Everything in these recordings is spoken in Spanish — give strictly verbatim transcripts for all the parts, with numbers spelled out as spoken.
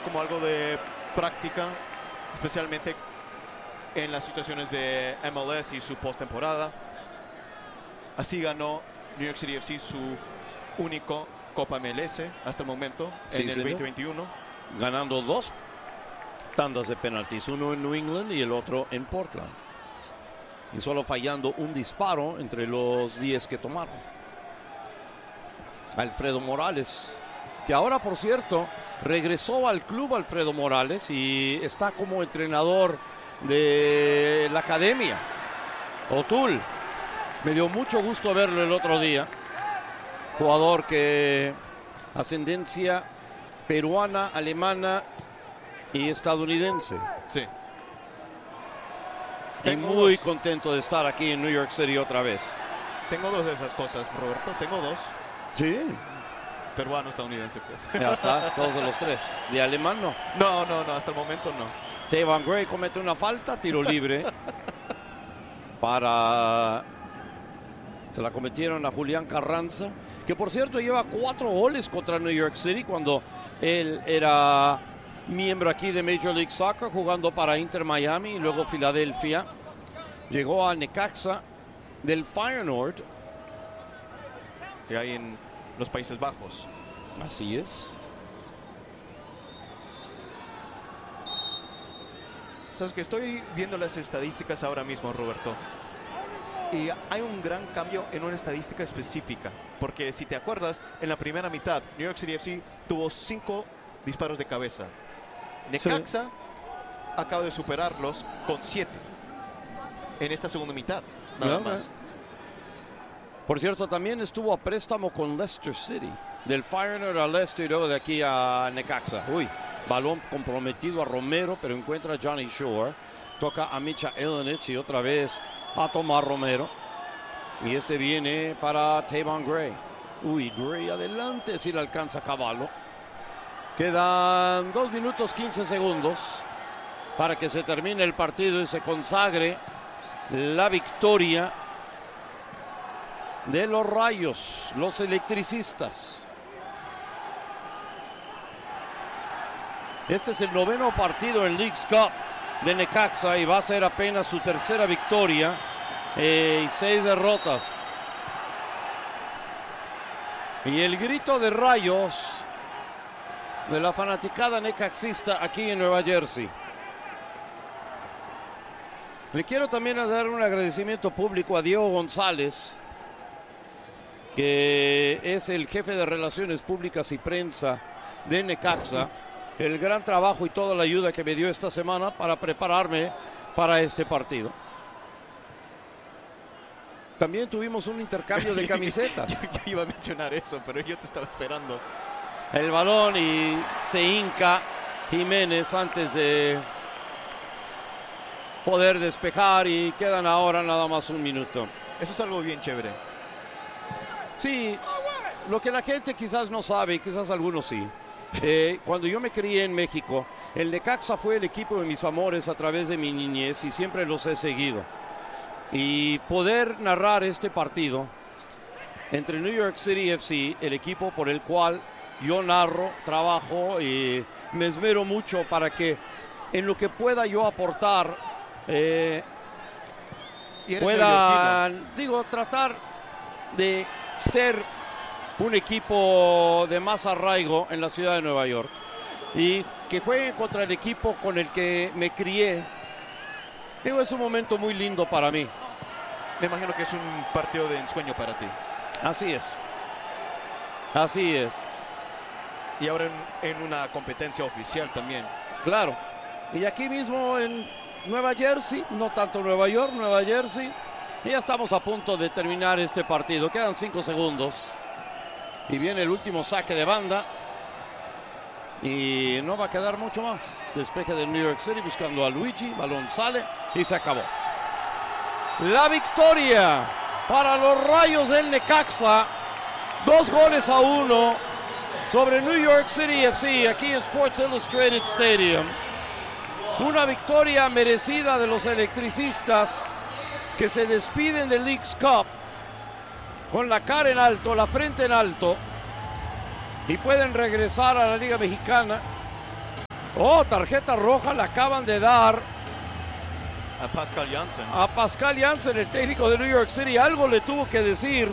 como algo de práctica, especialmente en las situaciones de M L S y su postemporada. Así ganó New York City F C su único Copa M L S hasta el momento, sí, en el señor. veinte veintiuno. Ganando dos tandas de penaltis, uno en New England y el otro en Portland. Y solo fallando un disparo entre los diez que tomaron. Alfredo Morales, que ahora, por cierto, regresó al club Alfredo Morales y está como entrenador de la academia O'Toole. Me dio mucho gusto verlo el otro día. Jugador que ascendencia peruana, alemana y estadounidense. Sí. Y Tengo muy dos. contento de estar aquí en New York City otra vez. Tengo dos de esas cosas, Roberto. Tengo dos. Sí. Peruano, estadounidense, pues. Ya está, todos de los tres. De alemán no. No, no, no, hasta el momento no. Tavon Gray comete una falta, tiro libre. Para... Se la cometieron a Julián Carranza, que por cierto lleva cuatro goles contra New York City cuando él era miembro aquí de Major League Soccer, jugando para Inter Miami y luego Filadelfia. Llegó a Necaxa del Feyenoord. Que hay en los Países Bajos. Así es. Sabes que estoy viendo las estadísticas ahora mismo, Roberto. Y hay un gran cambio en una estadística específica. Porque si te acuerdas, en la primera mitad, New York City F C tuvo cinco disparos de cabeza. Necaxa sí. acaba de superarlos con siete en esta segunda mitad, nada no, más. Por cierto, también estuvo a préstamo con Leicester City. Del Feyenoord a Leicester y luego de aquí a Necaxa. Uy, balón comprometido a Romero, pero encuentra a Johnny Shore. Toca a Micha Elenic y otra vez a Tomás Romero. Y este viene para Tavon Gray. Uy, Gray adelante si le alcanza Cavallo. Quedan dos minutos quince segundos para que se termine el partido y se consagre la victoria de los Rayos, los electricistas. Este es el noveno partido en Leagues Cup de Necaxa y va a ser apenas su tercera victoria eh, y seis derrotas. Y el grito de Rayos de la fanaticada necaxista aquí en Nueva Jersey. Le quiero también dar un agradecimiento público a Diego González, que es el jefe de Relaciones Públicas y Prensa de Necaxa, el gran trabajo y toda la ayuda que me dio esta semana para prepararme para este partido. También tuvimos un intercambio de camisetas. yo, yo iba a mencionar eso, pero yo te estaba esperando. El balón y se hinca Jiménez antes de poder despejar y quedan ahora nada más un minuto. Eso es algo bien chévere. Sí, lo que la gente quizás no sabe, quizás algunos sí. Eh, cuando yo me crié en México, el Necaxa fue el equipo de mis amores a través de mi niñez y siempre los he seguido. Y poder narrar este partido entre New York City F C, el equipo por el cual yo narro, trabajo y me esmero mucho para que en lo que pueda yo aportar eh, pueda, digo, tratar de ser un equipo de más arraigo en la ciudad de Nueva York y que jueguen contra el equipo con el que me crié. Digo, es un momento muy lindo para mí. Me imagino que es un partido de ensueño para ti. Así es. Así es. Y ahora en, en una competencia oficial también. Claro. Y aquí mismo en Nueva Jersey, no tanto Nueva York, Nueva Jersey. Y ya estamos a punto de terminar este partido. Quedan cinco segundos. Y viene el último saque de banda. Y no va a quedar mucho más. Despeje de New York City buscando a Luigi. Balón sale y se acabó. La victoria para los Rayos del Necaxa. Dos goles a uno sobre New York City F C aquí en Sports Illustrated Stadium. Una victoria merecida de los electricistas que se despiden del Leagues Cup con la cara en alto, la frente en alto y pueden regresar a la Liga Mexicana Oh, tarjeta roja le acaban de dar A Pascal Jansen. a Pascal Jansen, el técnico de New York City. Algo le tuvo que decir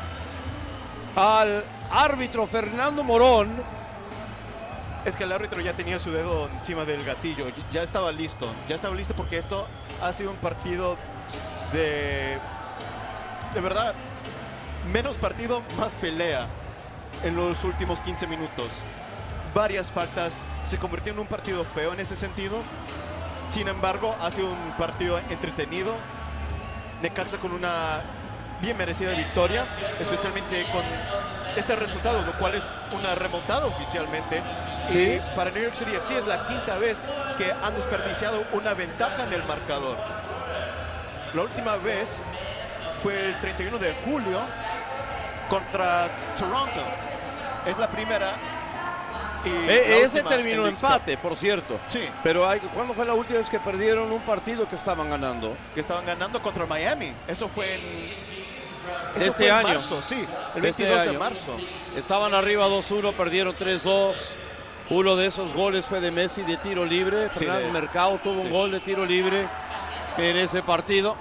al árbitro Fernando Morón. Es que el árbitro ya tenía su dedo encima del gatillo, ya estaba listo, ya estaba listo porque esto ha sido un partido de, de verdad, menos partido, más pelea en los últimos quince minutos. Varias faltas, se convirtió en un partido feo en ese sentido. Sin embargo, ha sido un partido entretenido. Necaxa con una bien merecida victoria, especialmente con este resultado, lo cual es una remontada oficialmente. Sí. Y para New York City F C es la quinta vez que han desperdiciado una ventaja en el marcador. La última vez fue el treinta y uno de julio contra Toronto. Es la primera. Y Eh, la ese última terminó en Leagues Cup, empate, por cierto. Sí. Pero hay, ¿cuándo fue la última vez que perdieron un partido que estaban ganando? que estaban ganando contra Miami. Eso fue en eso Este fue en año. marzo, sí, el Este veintidós de año. marzo. Estaban arriba dos uno, perdieron tres dos. Uno de esos goles fue de Messi de tiro libre. Sí, Fernández de- Mercado tuvo un sí. gol de tiro libre en ese partido.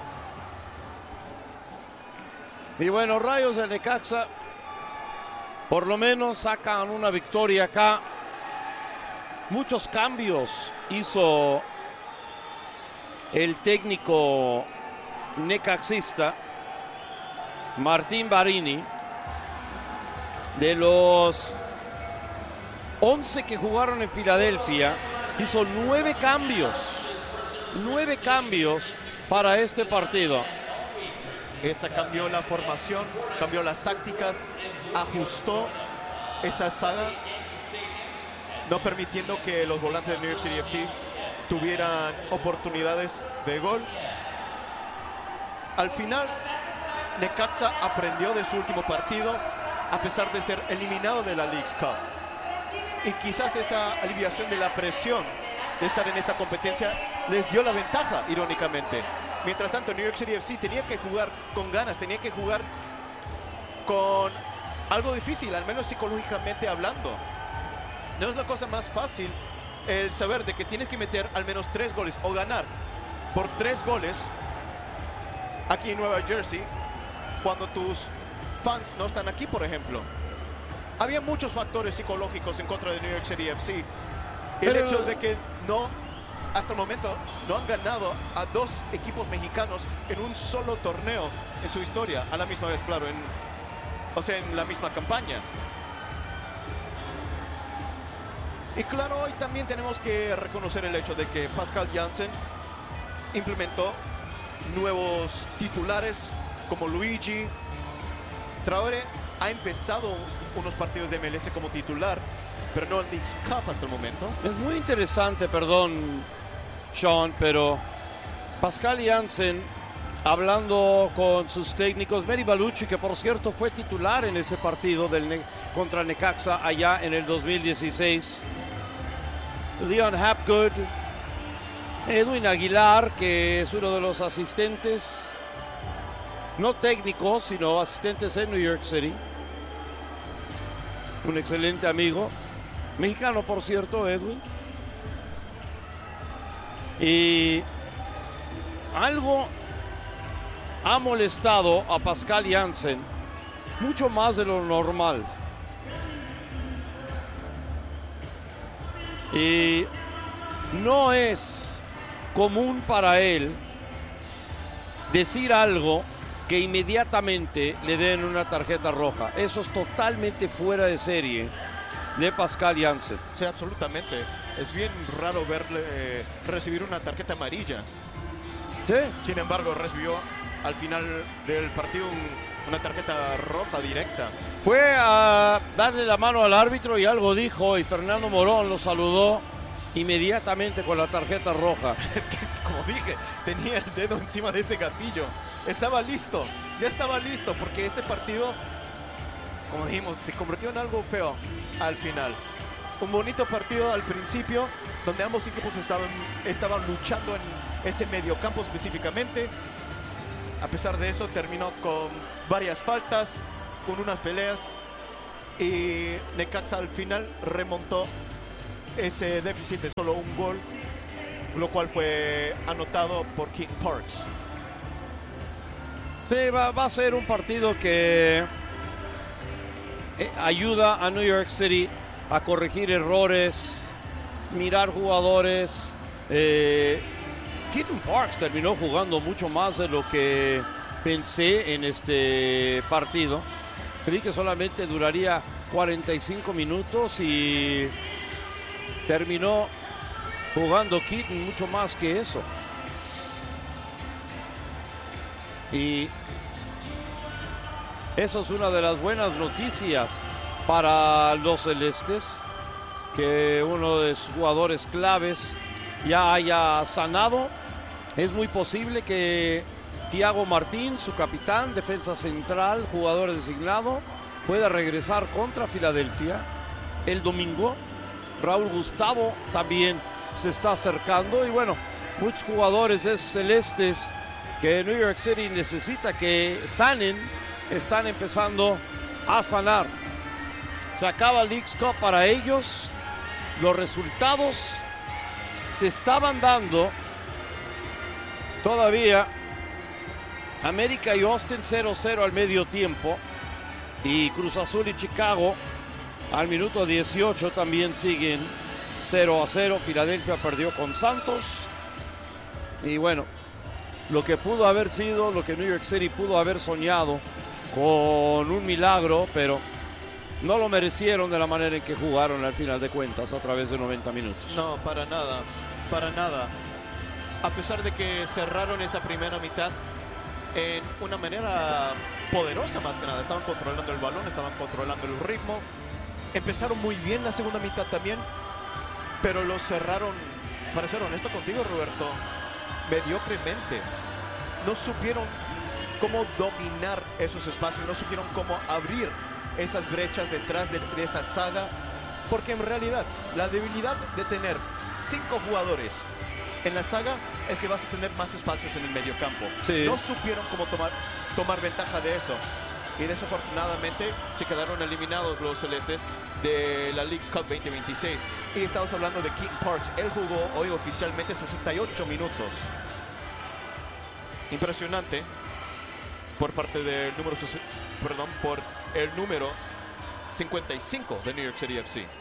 Y bueno, Rayos de Necaxa por lo menos sacan una victoria acá. Muchos cambios hizo el técnico necaxista Martín Barini. De los once que jugaron en Filadelfia, hizo nueve cambios. Nueve cambios para este partido. Esta cambió la formación, cambió las tácticas, ajustó esa saga, no permitiendo que los volantes de New York City F C tuvieran oportunidades de gol. Al final, Necaxa aprendió de su último partido, a pesar de ser eliminado de la Leagues Cup. Y quizás esa aliviación de la presión de estar en esta competencia les dio la ventaja, irónicamente. Mientras tanto, New York City F C tenía que jugar con ganas, tenía que jugar con algo difícil, al menos psicológicamente hablando. No es la cosa más fácil el saber de que tienes que meter al menos tres goles o ganar por tres goles aquí en Nueva Jersey cuando tus fans no están aquí, por ejemplo. Había muchos factores psicológicos en contra de New York City F C. El Pero- hecho de que no, hasta el momento, no han ganado a dos equipos mexicanos en un solo torneo en su historia, a la misma vez, claro, en, o sea, en la misma campaña. Y claro, hoy también tenemos que reconocer el hecho de que Pascal Jansen implementó nuevos titulares como Luigi. Traoré ha empezado unos partidos de M L S como titular, pero no en Leagues Cup hasta el momento. Es muy interesante, perdón, Sean, pero Pascal Jansen, hablando con sus técnicos, Mary Balucci, que por cierto fue titular en ese partido del Ne- contra Necaxa allá en el dos mil dieciséis. Leon Hapgood, Edwin Aguilar, que es uno de los asistentes, no técnicos, sino asistentes en New York City. Un excelente amigo, mexicano por cierto, Edwin. Y algo ha molestado a Pascal Jansen mucho más de lo normal. Y no es común para él decir algo que inmediatamente le den una tarjeta roja. Eso es totalmente fuera de serie de Pascal Jansen. Sí, absolutamente. Es bien raro verle eh, recibir una tarjeta amarilla. Sí. Sin embargo, recibió al final del partido un- una tarjeta roja directa. Fue a darle la mano al árbitro y algo dijo, y Fernando Morón lo saludó inmediatamente con la tarjeta roja. Es que, como dije, tenía el dedo encima de ese gatillo. Estaba listo, ya estaba listo, porque este partido, como dijimos, se convirtió en algo feo al final. Un bonito partido al principio, donde ambos equipos estaban, estaban luchando en ese mediocampo específicamente. A pesar de eso, terminó con varias faltas, con unas peleas, y Necaxa al final remontó ese déficit de solo un gol, lo cual fue anotado por Keaton Parks. Sí, va, va a ser un partido que eh, ayuda a New York City a corregir errores, mirar jugadores. Eh, Keaton Parks terminó jugando mucho más de lo que pensé en este partido. Creí que solamente duraría cuarenta y cinco minutos y terminó jugando Keaton mucho más que eso. Y eso es una de las buenas noticias para los celestes, que uno de sus jugadores claves ya haya sanado. Es muy posible que Thiago Martín, su capitán, defensa central, jugador designado, pueda regresar contra Filadelfia el domingo. Raúl Gustavo también se está acercando y bueno, muchos jugadores de esos celestes que New York City necesita que sanen, están empezando a sanar. Se acaba el Leagues Cup para ellos. Los resultados se estaban dando todavía. América y Austin cero cero al medio tiempo. Y Cruz Azul y Chicago al minuto dieciocho también siguen cero a cero. Filadelfia perdió con Santos. Y bueno, lo que pudo haber sido, lo que New York City pudo haber soñado con un milagro, pero no lo merecieron de la manera en que jugaron al final de cuentas a través de noventa minutos. No, para nada, para nada. A pesar de que cerraron esa primera mitad en una manera poderosa más que nada. Estaban controlando el balón, estaban controlando el ritmo. Empezaron muy bien la segunda mitad también, pero lo cerraron, para ser honesto contigo, Roberto, mediocremente. No supieron cómo dominar esos espacios, no supieron cómo abrir esas brechas detrás de, de esa saga, porque en realidad la debilidad de tener cinco jugadores en la saga es que vas a tener más espacios en el mediocampo. Sí. No supieron cómo tomar, tomar ventaja de eso. Y desafortunadamente se quedaron eliminados los celestes de la Leagues Cup veinte veintiséis. Y estamos hablando de Keaton Parks. Él jugó hoy oficialmente sesenta y ocho minutos. Impresionante por parte del número, perdón, por el número cincuenta y cinco de New York City F C.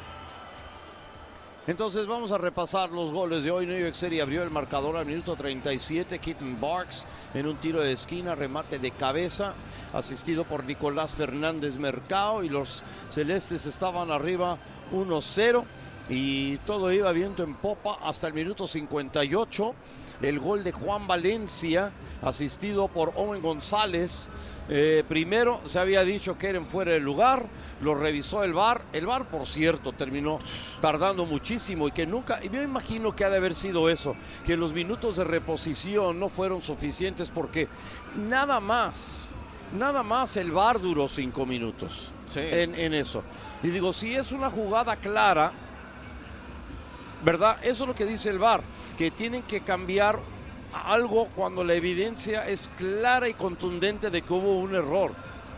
Entonces vamos a repasar los goles de hoy. New York City abrió el marcador al minuto treinta y siete. Keaton Parks en un tiro de esquina, remate de cabeza, asistido por Nicolás Fernández Mercado, y los celestes estaban arriba uno cero y todo iba viento en popa hasta el minuto cincuenta y ocho. El gol de Juan Valencia, asistido por Owen González. Eh, primero se había dicho que eran fuera de lugar, lo revisó el V A R. El V A R, por cierto, terminó tardando muchísimo y que nunca, y yo imagino que ha de haber sido eso, que los minutos de reposición no fueron suficientes porque nada más, nada más el V A R duró cinco minutos sí. en, en eso. Y digo, si es una jugada clara, ¿verdad? Eso es lo que dice el V A R, que tienen que cambiar algo cuando la evidencia es clara y contundente de que hubo un error.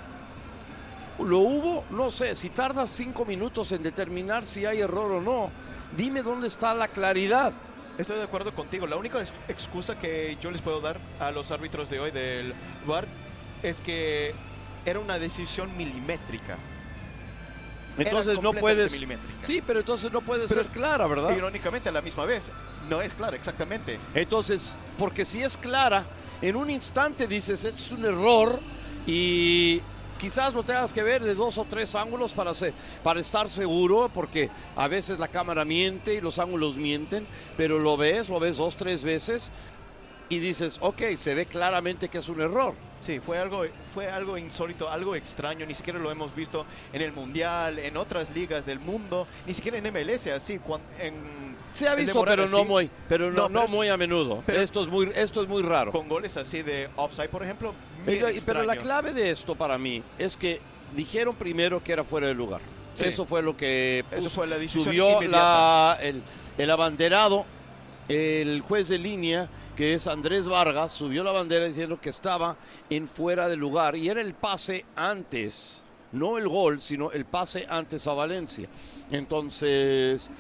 ¿Lo hubo? No sé. Si tardas cinco minutos en determinar si hay error o no, dime dónde está la claridad. Estoy de acuerdo contigo. La única excusa que yo les puedo dar a los árbitros de hoy del V A R es que era una decisión milimétrica. Entonces no puedes. Sí, pero entonces no puede pero, ser clara, ¿verdad? Irónicamente, a la misma vez, no es clara, exactamente. Entonces, porque si es clara, en un instante dices, es un error y quizás lo tengas que ver de dos o tres ángulos para, ser, para estar seguro, porque a veces la cámara miente y los ángulos mienten, pero lo ves, lo ves dos, tres veces y dices, ok, se ve claramente que es un error. Sí, fue algo, fue algo insólito, algo extraño, ni siquiera lo hemos visto en el Mundial, en otras ligas del mundo, ni siquiera en M L S, así, cuando, en... Se ha visto, pero no muy, pero no, no, pero no muy a menudo. Pero esto es muy, esto es muy raro. Con goles así de offside, por ejemplo, pero, pero la clave de esto para mí es que dijeron primero que era fuera de lugar. Sí. Eso fue lo que puso, Eso fue la decisión subió la, el, el abanderado, el juez de línea, que es Andrés Vargas, subió la bandera diciendo que estaba en fuera de lugar y era el pase antes, no el gol, sino el pase antes a Valencia. Entonces,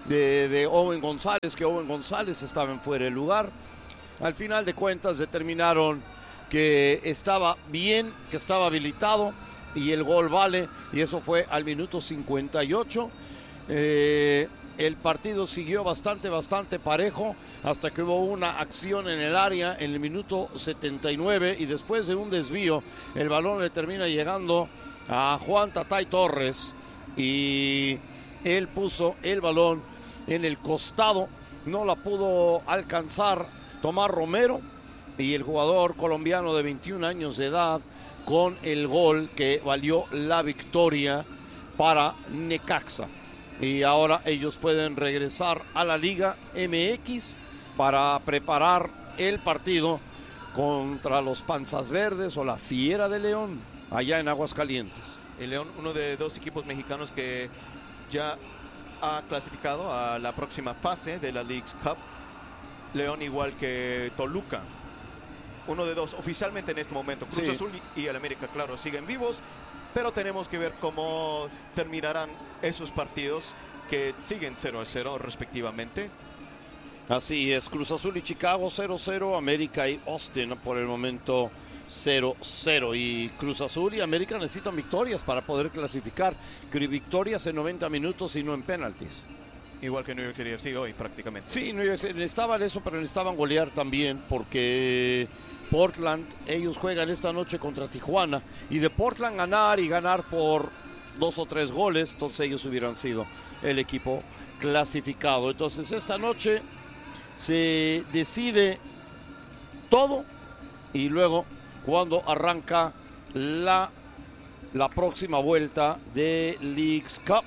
de, de Owen González, que Owen González estaba en fuera de lugar. Al final de cuentas determinaron que estaba bien, que estaba habilitado y el gol vale, y eso fue al minuto cincuenta y ocho. Eh, el partido siguió bastante, bastante parejo hasta que hubo una acción en el área en el minuto setenta y nueve y después de un desvío el balón le termina llegando a Juan Tatay Torres y él puso el balón en el costado, no la pudo alcanzar Tomás Romero y el jugador colombiano de veintiún años de edad con el gol que valió la victoria para Necaxa. Y ahora ellos pueden regresar a la Liga M X para preparar el partido contra los Panzas Verdes o la Fiera de León, allá en Aguascalientes. El León, uno de dos equipos mexicanos que ya ha clasificado a la próxima fase de la Leagues Cup. León igual que Toluca. Uno de dos oficialmente en este momento. Cruz Sí. Azul y el América, claro, siguen vivos, pero tenemos que ver cómo terminarán esos partidos que siguen cero a cero respectivamente. Así es, Cruz Azul y Chicago cero cero, América y Austin por el momento cero cero. Y Cruz Azul y América necesitan victorias para poder clasificar. Victorias en noventa minutos y no en penaltis. Igual que New York City F C hoy prácticamente. Sí, New York City necesitaban eso, pero necesitaban golear también porque Portland, ellos juegan esta noche contra Tijuana y de Portland ganar y ganar por dos o tres goles, entonces ellos hubieran sido el equipo clasificado. Entonces esta noche se decide todo y luego cuando arranca la, la próxima vuelta de Leagues Cup,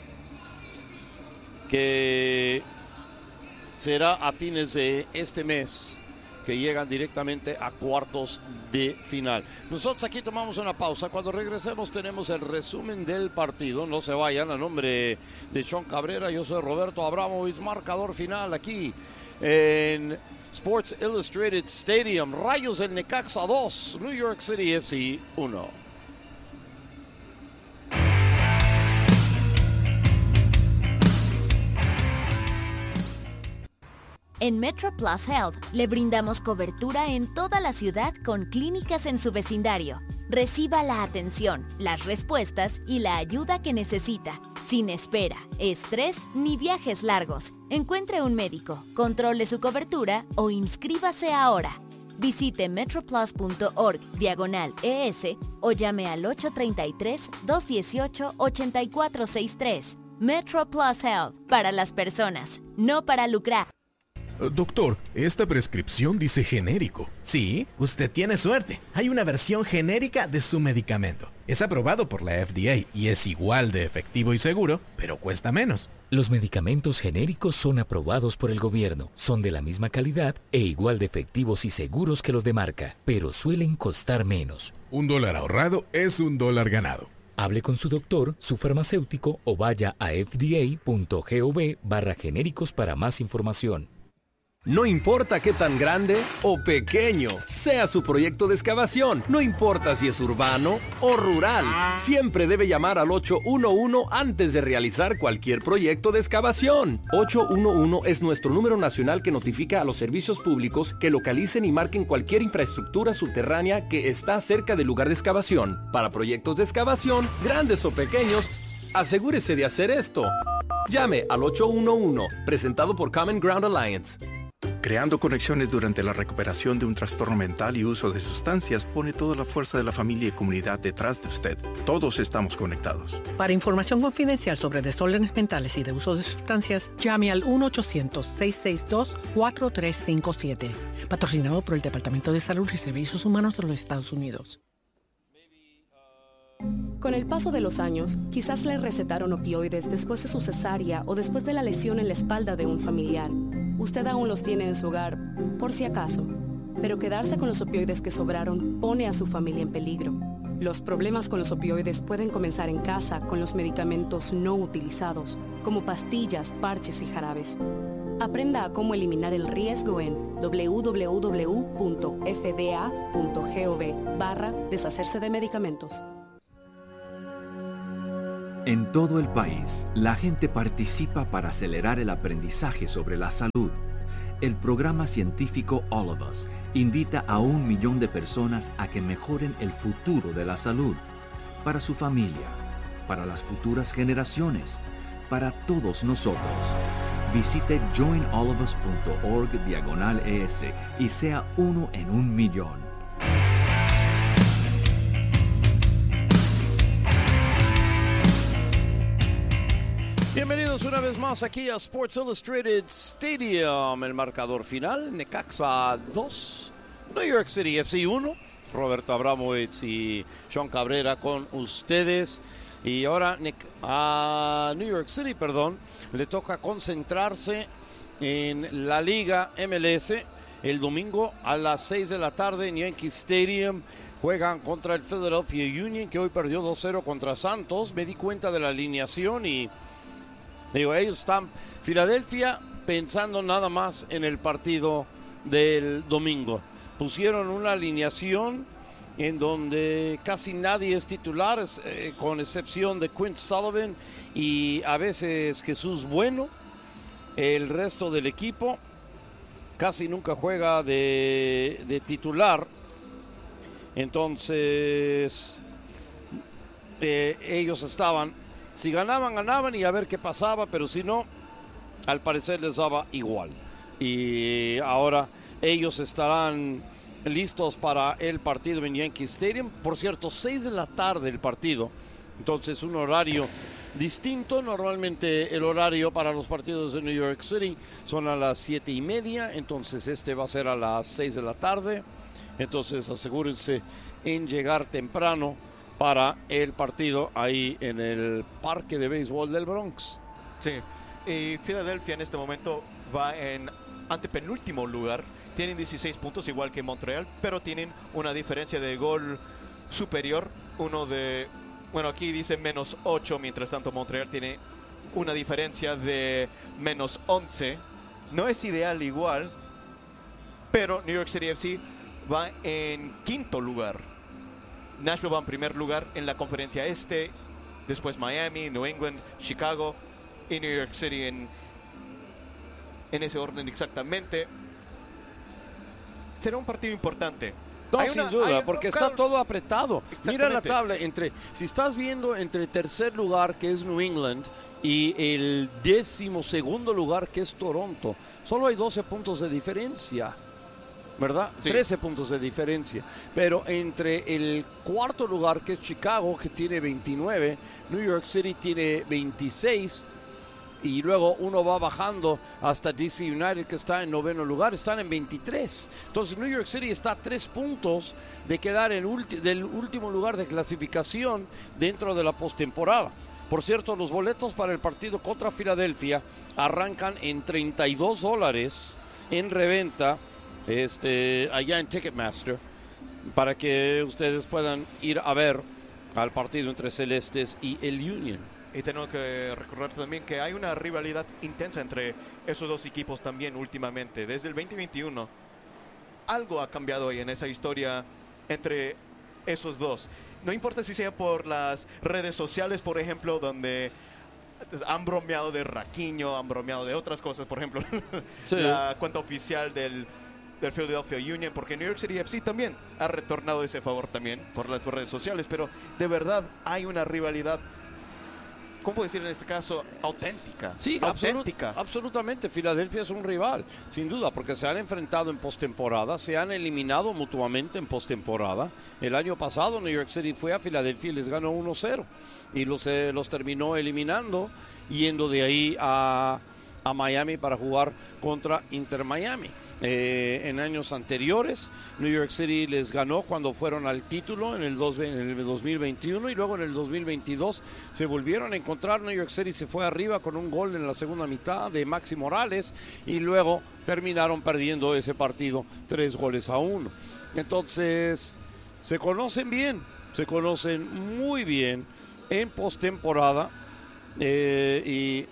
que será a fines de este mes, que llegan directamente a cuartos de final. Nosotros aquí tomamos una pausa. Cuando regresemos tenemos el resumen del partido. No se vayan. A nombre de Sean Cabrera, yo soy Roberto Abramovich. Marcador final aquí en Sports Illustrated Stadium. Rayos del Necaxa dos, New York City F C uno. En MetroPlus Health le brindamos cobertura en toda la ciudad con clínicas en su vecindario. Reciba la atención, las respuestas y la ayuda que necesita, sin espera, estrés ni viajes largos. Encuentre un médico, controle su cobertura o inscríbase ahora. Visite metroplus.org diagonal ES o llame al ocho tres tres, dos uno ocho, ocho cuatro seis tres. MetroPlus Health, para las personas, no para lucrar. Doctor, esta prescripción dice genérico. Sí, usted tiene suerte. Hay una versión genérica de su medicamento. Es aprobado por la F D A y es igual de efectivo y seguro, pero cuesta menos. Los medicamentos genéricos son aprobados por el gobierno, son de la misma calidad e igual de efectivos y seguros que los de marca, pero suelen costar menos. Un dólar ahorrado es un dólar ganado. Hable con su doctor, su farmacéutico o vaya a f d a punto gov barra genéricos para más información. No importa qué tan grande o pequeño sea su proyecto de excavación, no importa si es urbano o rural, siempre debe llamar al ocho uno uno antes de realizar cualquier proyecto de excavación. ocho uno uno es nuestro número nacional que notifica a los servicios públicos que localicen y marquen cualquier infraestructura subterránea que está cerca del lugar de excavación. Para proyectos de excavación, grandes o pequeños, asegúrese de hacer esto. Llame al ocho uno uno, presentado por Common Ground Alliance. Creando conexiones durante la recuperación de un trastorno mental y uso de sustancias pone toda la fuerza de la familia y comunidad detrás de usted. Todos estamos conectados. Para información confidencial sobre desórdenes mentales y de uso de sustancias, llame al uno ochocientos, seis seis dos, cuatro tres cinco siete. Patrocinado por el Departamento de Salud y Servicios Humanos de los Estados Unidos. Con el paso de los años, quizás le recetaron opioides después de su cesárea o después de la lesión en la espalda de un familiar. Usted aún los tiene en su hogar, por si acaso. Pero quedarse con los opioides que sobraron pone a su familia en peligro. Los problemas con los opioides pueden comenzar en casa con los medicamentos no utilizados, como pastillas, parches y jarabes. Aprenda a cómo eliminar el riesgo en doble u doble u doble u punto f d a punto gov barra deshacerse de medicamentos. En todo el país, la gente participa para acelerar el aprendizaje sobre la salud. El programa científico All of Us invita a un millón de personas a que mejoren el futuro de la salud, para su familia, para las futuras generaciones, para todos nosotros. Visite join all of us punto org diagonal es y sea uno en un millón. Bienvenidos una vez más aquí a Sports Illustrated Stadium. El marcador final, Necaxa dos, New York City F C uno. Roberto Abramovich y Sean Cabrera con ustedes. Y ahora a New York City, perdón, le toca concentrarse en la Liga M L S. El domingo a las seis de la tarde en Yankee Stadium juegan contra el Philadelphia Union, que hoy perdió dos cero contra Santos. Me di cuenta de la alineación y digo, ellos están, Filadelfia, pensando nada más en el partido del domingo. Pusieron una alineación en donde casi nadie es titular, eh, con excepción de Quinn Sullivan y a veces Jesús Bueno. El resto del equipo casi nunca juega de, de titular. Entonces, eh, ellos estaban... Si ganaban, ganaban y a ver qué pasaba, pero si no, al parecer les daba igual. Y ahora ellos estarán listos para el partido en Yankee Stadium. Por cierto, seis de la tarde el partido. Entonces, un horario distinto. Normalmente el horario para los partidos de New York City son a las siete y media. Entonces, este va a ser a las seis de la tarde. Entonces, asegúrense en llegar temprano para el partido ahí en el Parque de Béisbol del Bronx. Sí, y Filadelfia en este momento va en antepenúltimo lugar. Tienen dieciséis puntos, igual que Montreal, pero tienen una diferencia de gol superior. Uno de, bueno, aquí dice menos ocho, mientras tanto Montreal tiene una diferencia de menos once. No es ideal igual, pero New York City F C va en quinto lugar. Nashville va en primer lugar en la conferencia este, después Miami, New England, Chicago y New York City en, en ese orden exactamente. Será un partido importante. No, hay sin una, duda, hay, porque no, está claro, todo apretado. Mira la tabla, exactamente. entre, si estás viendo entre tercer lugar, que es New England, y el décimo segundo lugar, que es Toronto, solo hay doce puntos de diferencia. ¿Verdad? Sí. trece puntos de diferencia. Pero entre el cuarto lugar, que es Chicago, que tiene veintinueve, New York City tiene veintiséis, y luego uno va bajando hasta D C United, que está en noveno lugar, están en veintitrés. Entonces New York City está a tres puntos de quedar en ulti- del último lugar de clasificación dentro de la postemporada. Por cierto, los boletos para el partido contra Filadelfia arrancan en treinta y dos dólares en reventa, Este, allá en Ticketmaster, para que ustedes puedan ir a ver al partido entre Celestes y el Union. Y tengo que recordar también que hay una rivalidad intensa entre esos dos equipos también últimamente. Desde el veinte veintiuno, algo ha cambiado ahí en esa historia entre esos dos. No importa si sea por las redes sociales, por ejemplo, donde han bromeado de Raquiño, han bromeado de otras cosas, por ejemplo, sí. La cuenta oficial del... del Philadelphia Union, porque New York City F C también ha retornado ese favor también por las redes sociales, pero de verdad hay una rivalidad, ¿cómo puedo decir en este caso? Auténtica. Sí, auténtica. Absolut, absolutamente. Filadelfia es un rival, sin duda, porque se han enfrentado en postemporada, se han eliminado mutuamente en postemporada. El año pasado New York City fue a Filadelfia y les ganó uno cero y los, eh, los terminó eliminando, yendo de ahí a... a Miami para jugar contra Inter Miami. Eh, en años anteriores, New York City les ganó cuando fueron al título en el, dos, en el dos mil veintiuno, y luego en el dos mil veintidós se volvieron a encontrar. New York City se fue arriba con un gol en la segunda mitad de Maxi Morales y luego terminaron perdiendo ese partido tres goles a uno. Entonces, se conocen bien, se conocen muy bien en postemporada, eh, y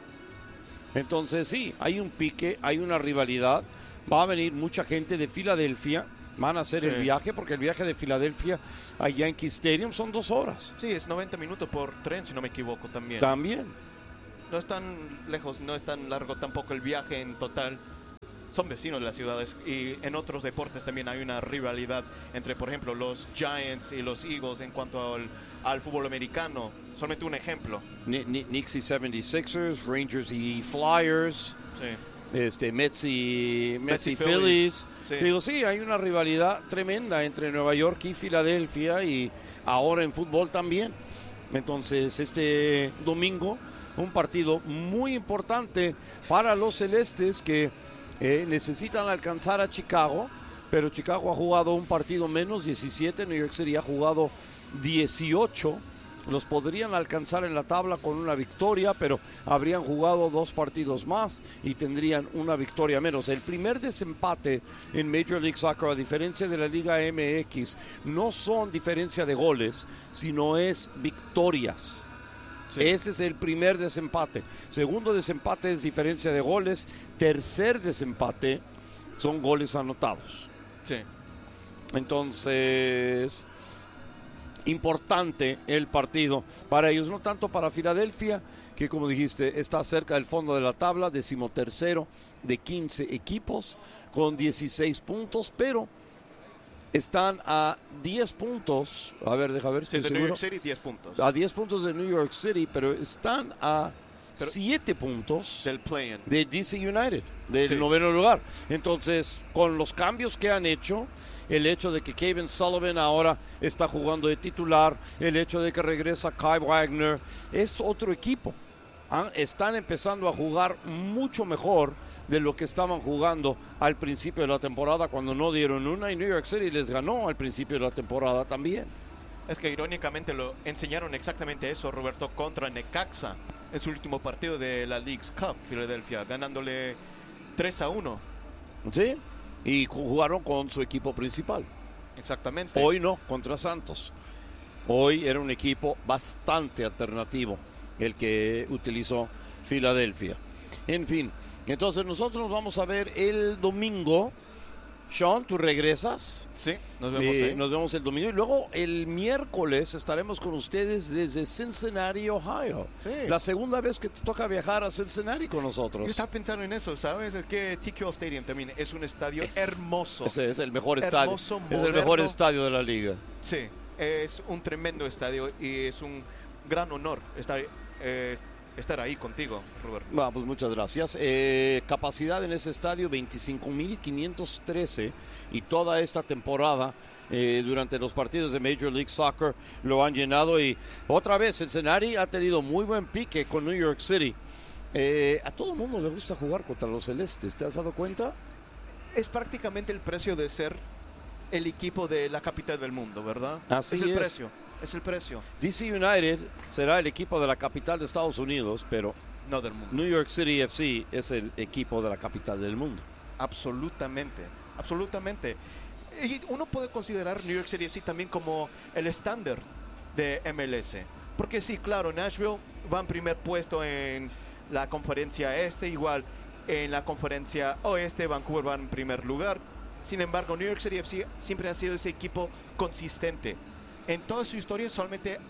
entonces sí, hay un pique, hay una rivalidad. Va a venir mucha gente de Filadelfia van a hacer Sí. el viaje, porque el viaje de Filadelfia a Yankee Stadium son dos horas. Sí, es noventa minutos por tren, si no me equivoco también. También. No es tan lejos, no es tan largo tampoco el viaje en total. Son vecinos de las ciudades y en otros deportes también hay una rivalidad entre, por ejemplo, los Giants y los Eagles en cuanto al, al fútbol americano. Solamente un ejemplo. Ni- ni- Knicks y setenta y seis ers, Rangers y Flyers, Sí. este, Mets y, Mets Mets y y Phillies. Sí. Digo, sí, hay una rivalidad tremenda entre Nueva York y Filadelfia y ahora en fútbol también. Entonces, este domingo, un partido muy importante para los celestes que eh, necesitan alcanzar a Chicago, pero Chicago ha jugado un partido menos, diecisiete, New York City ha jugado dieciocho. Los podrían alcanzar en la tabla con una victoria, pero habrían jugado dos partidos más y tendrían una victoria menos. El primer desempate en Major League Soccer, a diferencia de la Liga M X, no son diferencia de goles, sino es victorias. Sí. Ese es el primer desempate. Segundo desempate es diferencia de goles. Tercer desempate son goles anotados. Sí. Entonces, importante el partido para ellos, no tanto para Filadelfia, que como dijiste, está cerca del fondo de la tabla, decimotercero de quince equipos, con dieciséis puntos, pero están a diez puntos. A ver, deja ver, Sí, estoy de New seguro. York City, diez puntos. A diez puntos de New York City, pero están a Pero- siete puntos Del play-in. de D C United, del Sí. noveno lugar. Entonces, con los cambios que han hecho, el hecho de que Kevin Sullivan ahora está jugando de titular, el hecho de que regresa Kai Wagner, es otro equipo. Han- están empezando a jugar mucho mejor de lo que estaban jugando al principio de la temporada, cuando no dieron una, y New York City les ganó al principio de la temporada también. Es que irónicamente lo enseñaron exactamente eso, Roberto, contra Necaxa en su último partido de la League's Cup, Filadelfia, ganándole tres a uno. ¿Sí? Y jugaron con su equipo principal. Exactamente. Hoy no, contra Santos. Hoy era un equipo bastante alternativo el que utilizó Filadelfia. En fin, entonces nosotros nos vamos a ver el domingo. Sean, ¿tú regresas? Sí, nos vemos Eh, ahí. nos vemos el domingo y luego el miércoles estaremos con ustedes desde Cincinnati, Ohio. Sí. La segunda vez que te toca viajar a Cincinnati con nosotros. Yo estaba pensando en eso, ¿sabes? Es que T Q L Stadium también es un estadio hermoso. Ese es el mejor estadio. Hermoso, Es el mejor moderno. estadio de la liga. Sí, es un tremendo estadio y es un gran honor estar, eh, estar ahí contigo, Roberto. Bueno, pues muchas gracias. Eh, capacidad en ese estadio veinticinco mil quinientos trece y toda esta temporada eh, durante los partidos de Major League Soccer lo han llenado y otra vez Cincinnati ha tenido muy buen pique con New York City. Eh, a todo el mundo le gusta jugar contra los celestes, ¿te has dado cuenta? Es prácticamente el precio de ser el equipo de la capital del mundo, ¿verdad? Así es el es. precio, es el precio. D C United será el equipo de la capital de Estados Unidos, pero No del mundo. New York City F C es el equipo de la capital del mundo. Absolutamente, absolutamente. Y uno puede considerar New York City F C también como el estándar de M L S. Porque sí, claro, Nashville va en primer puesto en la conferencia este, igual en la conferencia oeste, Vancouver va en primer lugar. Sin embargo, New York City F C siempre ha sido ese equipo consistente. En toda su historia solamente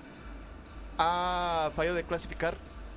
ha fallado de clasificar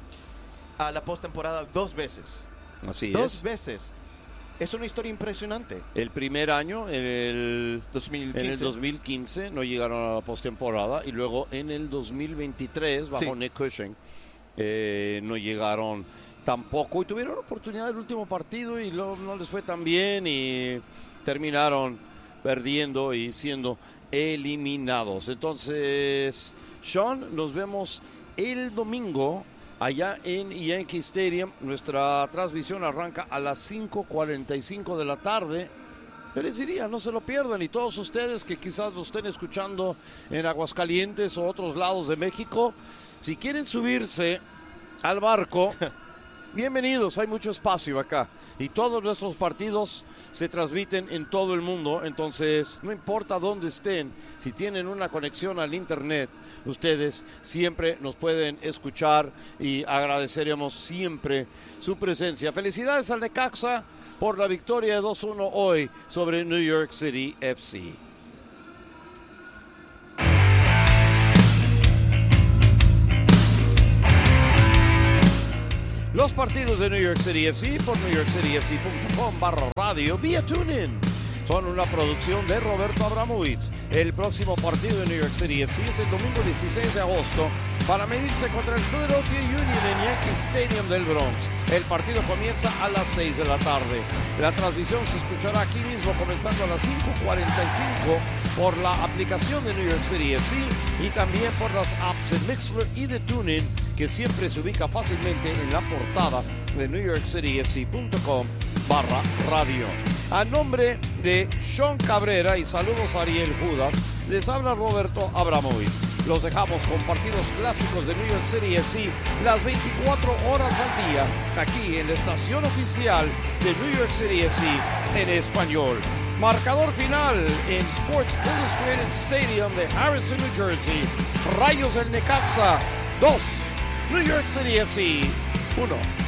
a la postemporada dos veces. Así dos es. veces. Es una historia impresionante. El primer año, en el dos mil quince. En el dos mil quince no llegaron a la postemporada y luego en el dos mil veintitrés bajo Sí. Nick Cushing eh, no llegaron tampoco y tuvieron oportunidad del último partido y luego no les fue tan bien y terminaron perdiendo y siendo eliminados. Entonces, Sean, nos vemos el domingo allá en Yankee Stadium. Nuestra transmisión arranca a las cinco cuarenta y cinco de la tarde. Yo les diría, no se lo pierdan. Y todos ustedes que quizás lo estén escuchando en Aguascalientes o otros lados de México, si quieren subirse al barco, bienvenidos, hay mucho espacio acá. Y todos nuestros partidos se transmiten en todo el mundo. Entonces, no importa dónde estén, si tienen una conexión al internet, ustedes siempre nos pueden escuchar y agradeceríamos siempre su presencia. Felicidades al Necaxa por la victoria de dos uno hoy sobre New York City F C. Los partidos de New York City F C por new york city f c punto com barra radio vía TuneIn son una producción de Roberto Abramovitz. El próximo partido de New York City F C es el domingo dieciséis de agosto para medirse contra el Philadelphia Union en Yankee Stadium del Bronx. El partido comienza a las seis de la tarde. La transmisión se escuchará aquí mismo comenzando a las cinco cuarenta y cinco por la aplicación de New York City F C y también por las apps de Mixler y de TuneIn, que siempre se ubica fácilmente en la portada de new york city f c punto com barra radio. A nombre de Sean Cabrera y saludos a Ariel Judas, les habla Roberto Abramovitz. Los dejamos con partidos clásicos de New York City F C las veinticuatro horas al día, aquí en la estación oficial de New York City F C en español. Marcador final en Sports Illustrated Stadium de Harrison, New Jersey. Rayos del Necaxa dos, New York City F C uno.